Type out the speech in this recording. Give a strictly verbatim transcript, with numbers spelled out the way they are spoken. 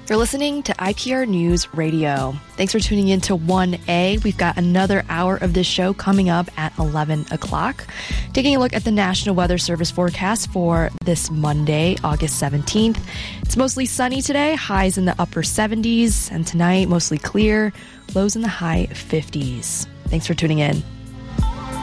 You're listening to I P R News Radio. Thanks for tuning in to one A. We've got another hour of this show coming up at eleven o'clock. Taking a look at the National Weather Service forecast for this Monday, August seventeenth. It's mostly sunny today, highs in the upper seventies, and tonight mostly clear, lows in the high fifties. Thanks for tuning in.